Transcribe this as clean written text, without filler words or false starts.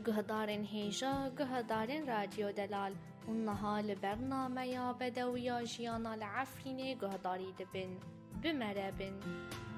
گهدارن هیجا گهدارن رادیو دلال ونها لبرنامه یا بدویا جیانا لعفرین گهداری دبن بمربن